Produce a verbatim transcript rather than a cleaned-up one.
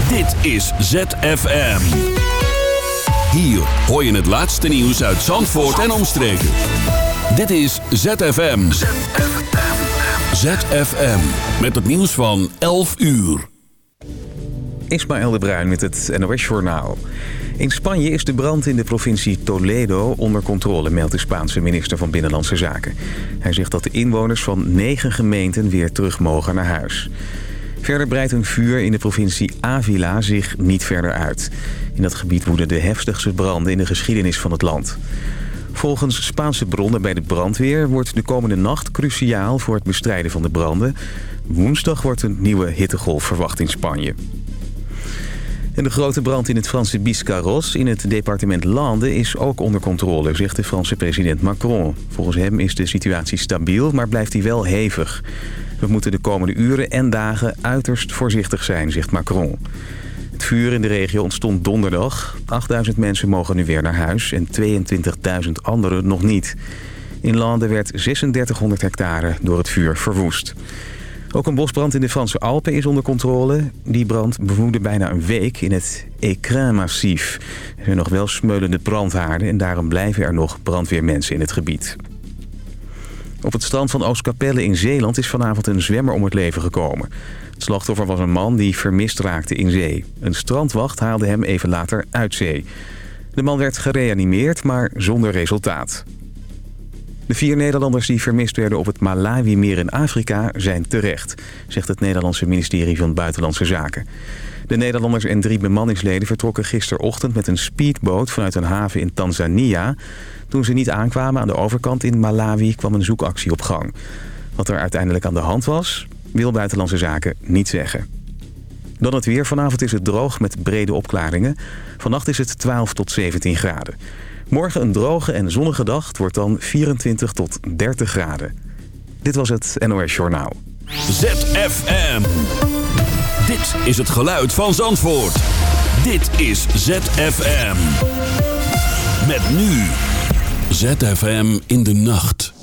Dit is Z F M. Hier hoor je het laatste nieuws uit Zandvoort en omstreken. Dit is Z F M. Z F M. Met het nieuws van elf uur. Ismaël de Bruin met het N O S-journaal. In Spanje is de brand in de provincie Toledo onder controle, meldt de Spaanse minister van Binnenlandse Zaken. Hij zegt dat de inwoners van negen gemeenten weer terug mogen naar huis. Verder breidt een vuur in de provincie Ávila zich niet verder uit. In dat gebied woeden de heftigste branden in de geschiedenis van het land. Volgens Spaanse bronnen bij de brandweer wordt de komende nacht cruciaal voor het bestrijden van de branden. Woensdag wordt een nieuwe hittegolf verwacht in Spanje. En de grote brand in het Franse Biscarrosse in het departement Landes is ook onder controle, zegt de Franse president Macron. Volgens hem is de situatie stabiel, maar blijft die wel hevig. We moeten de komende uren en dagen uiterst voorzichtig zijn, zegt Macron. Het vuur in de regio ontstond donderdag. achtduizend mensen mogen nu weer naar huis en tweeëntwintigduizend anderen nog niet. In Landes werd zesendertighonderd hectare door het vuur verwoest. Ook een bosbrand in de Franse Alpen is onder controle. Die brand bewoedde bijna een week in het Écrin-massief. Er zijn nog wel smeulende brandhaarden en daarom blijven er nog brandweermensen in het gebied. Op het strand van Oostkapelle in Zeeland is vanavond een zwemmer om het leven gekomen. Het slachtoffer was een man die vermist raakte in zee. Een strandwacht haalde hem even later uit zee. De man werd gereanimeerd, maar zonder resultaat. De vier Nederlanders die vermist werden op het Malawi-meer in Afrika zijn terecht, zegt het Nederlandse ministerie van Buitenlandse Zaken. De Nederlanders en drie bemanningsleden vertrokken gisterochtend met een speedboot vanuit een haven in Tanzania. Toen ze niet aankwamen aan de overkant in Malawi kwam een zoekactie op gang. Wat er uiteindelijk aan de hand was, wil Buitenlandse Zaken niet zeggen. Dan het weer. Vanavond is het droog met brede opklaringen. Vannacht is het twaalf tot zeventien graden. Morgen een droge en zonnige dag. Het wordt dan vierentwintig tot dertig graden. Dit was het N O S Journaal. Z F M. Dit is het geluid van Zandvoort. Dit is Z F M. Met nu. Z F M in de nacht.